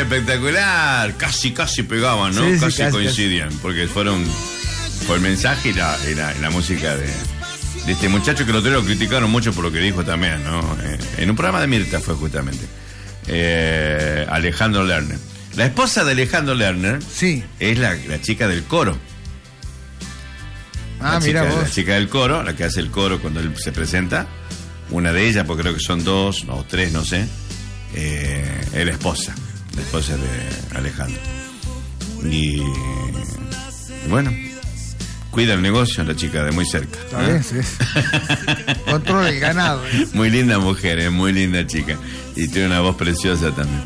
espectacular. Casi pegaban, ¿no? Sí, casi casi coincidían, porque fue el mensaje y la música de este muchacho, que lo criticaron mucho por lo que dijo también, ¿no? En un programa de Mirta fue justamente. Alejandro Lerner. La esposa de Alejandro Lerner es la chica del coro. Mira vos. La chica del coro, la que hace el coro cuando él se presenta. Una de ellas, porque creo que son 2 o 3, no sé. Es la esposa de Alejandro. Y bueno, cuida el negocio la chica de muy cerca. Sí. Controla el ganado. Muy linda mujer, muy linda chica. Y tiene una voz preciosa también.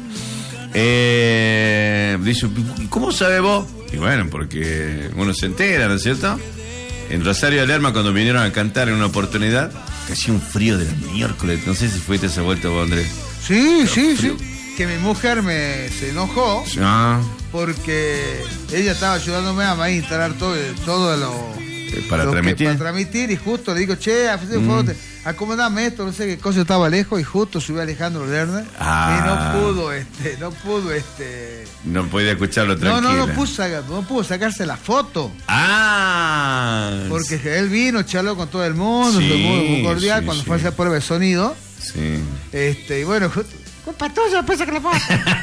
Dice, ¿cómo sabe vos? Y bueno, porque uno se entera, ¿no es cierto? En Rosario de Lerma, cuando vinieron a cantar en una oportunidad, que hacía un frío de la miércoles. No sé si fuiste esa vuelta vos, Andrés. Sí. Que mi mujer se enojó porque ella estaba ayudándome a instalar todo lo para transmitir, y justo le digo, che, acomodame esto, no sé qué cosa, estaba lejos, y justo subió Alejandro Lerner y no pudo no podía escucharlo tranquilo. No pudo sacarse la foto. Porque él vino, charló con todo el mundo, todo el mundo muy cordial, cuando fue a hacer prueba de sonido. Y bueno, culpa tuya, después saca la foto.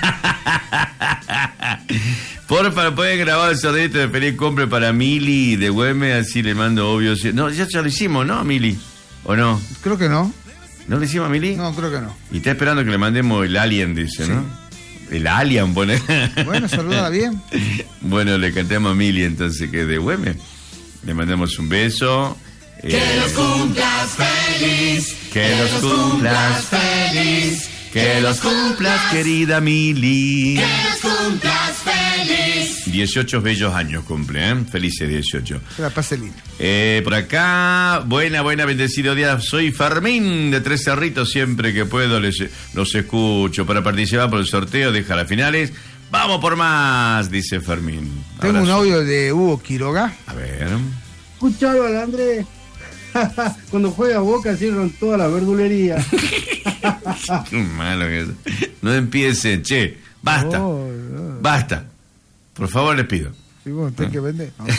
Porfa, ¿pueden grabar el sonidito de feliz cumple para Mili de Güemes? Así le mando obvio. No, ya lo hicimos, ¿no, Mili? ¿O no? Creo que no. ¿No lo hicimos a Mili? No, creo que no. Y está esperando que le mandemos el alien, dice, ¿no? El alien, pone. Bueno, salúdala bien. Bueno, le cantemos a Mili entonces, que es de Güemes. Le mandamos un beso. Que los cumplas feliz. Que los cumplas feliz. Que los cumplas, querida Mili. Que los cumplas feliz. 18 bellos años cumple, ¿eh? Felices 18. Que la pase lindo. Por acá, buena, bendecido día. Soy Fermín de Tres Cerritos. Siempre que puedo los escucho. Para participar por el sorteo de Jalafinales. Vamos por más, dice Fermín. Tengo un audio de Hugo Quiroga. A ver. Escuchalo al Andrés. Cuando juega Boca cierran toda la verdulería. Qué malo que es. No empiecen, che. Basta. Basta. Por favor, les pido. Y vos tenés que vender. No.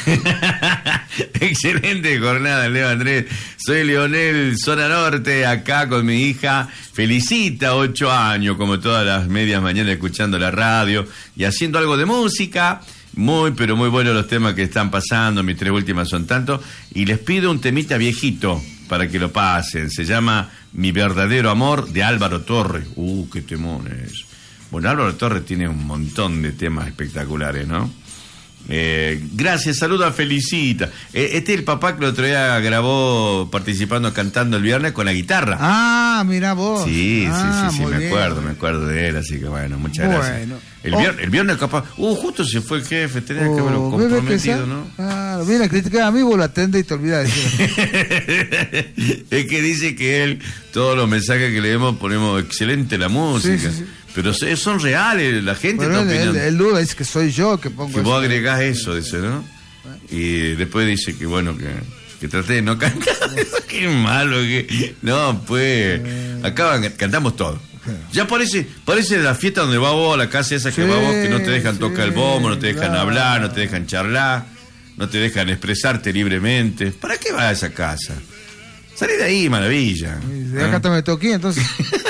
Excelente jornada, Leo Andrés. Soy Leonel, zona norte, acá con mi hija. Felicita, 8 años, como todas las medias mañanas, escuchando la radio y haciendo algo de música. Pero muy buenos los temas que están pasando. Mis 3 últimas son tanto. Y les pido un temita viejito para que lo pasen. Se llama Mi verdadero amor, de Álvaro Torres. Qué temones. Bueno, Álvaro Torres tiene un montón de temas espectaculares, ¿no? Gracias, saludo a Felicita. Este es el papá que el otro día grabó participando, cantando el viernes con la guitarra. Mirá vos. Sí, me acuerdo de él, así que bueno, muchas gracias. El viernes capaz, justo se fue el jefe, tenía que haberlo comprometido, ¿no? Viene a criticar a mí, vos lo atendés y te olvidás de decir. Es que dice que él, todos los mensajes que le demos ponemos excelente la música. Sí. Pero son reales, la gente está opinando. El duda es que soy yo que pongo. Que vos agregás eso, dice, ¿no? Y después dice que bueno, que traté de no cantar. Qué malo que. No, pues. Acá cantamos todo. Ya parece la fiesta donde va vos, a la casa esa que va vos, que no te dejan tocar el bombo, no te dejan hablar, no te dejan charlar, no te dejan expresarte libremente. ¿Para qué vas a esa casa? Salí de ahí, maravilla. De acá te me toqué, entonces.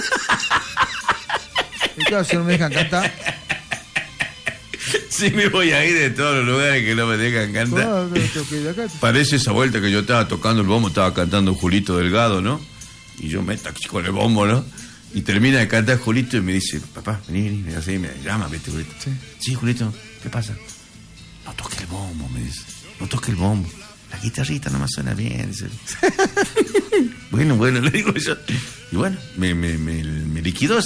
Y claro, si no me dejan cantar. Sí, me voy a ir de todos los lugares que no me dejan cantar. Parece esa vuelta que yo estaba tocando el bombo, estaba cantando Julito Delgado, ¿no? Y yo meto aquí con el bombo, ¿no? Y termina de cantar Julito y me dice, papá, vení, así me llama, ¿viste, Julito? Sí, Julito, ¿qué pasa? No toque el bombo, me dice. No toque el bombo. La guitarrita nomás suena bien, dice. Bueno, le digo yo. Y bueno, me liquidó